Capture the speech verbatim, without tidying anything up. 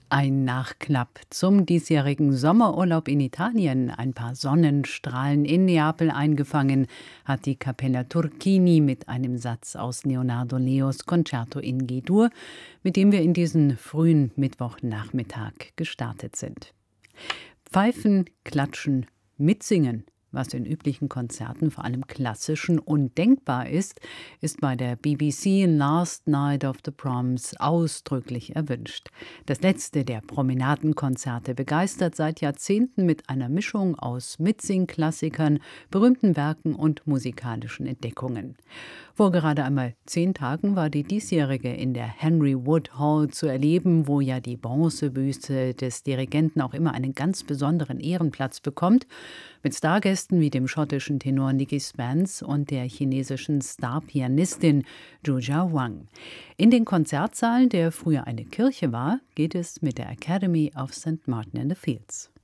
Ein Nachklapp zum diesjährigen Sommerurlaub in Italien, ein paar Sonnenstrahlen in Neapel eingefangen, hat die Cappella Turchini mit einem Satz aus Leonardo Leos Concerto in G-Dur, mit dem wir in diesen frühen Mittwochnachmittag gestartet sind. Pfeifen, klatschen, mitsingen. Was in üblichen Konzerten, vor allem klassischen, undenkbar ist, ist bei der B B C Last Night of the Proms ausdrücklich erwünscht. Das letzte der Promenadenkonzerte begeistert seit Jahrzehnten mit einer Mischung aus Mitsing-Klassikern, berühmten Werken und musikalischen Entdeckungen. Vor gerade einmal zehn Tagen war die diesjährige in der Henry Wood Hall zu erleben, wo ja die Bronzebüste des Dirigenten auch immer einen ganz besonderen Ehrenplatz bekommt, mit Stargästen wie dem schottischen Tenor Nicky Spence und der chinesischen Star-Pianistin Zhuzhao Wang. In den Konzertsaal, der früher eine Kirche war, geht es mit der Academy of Saint Martin in the Fields.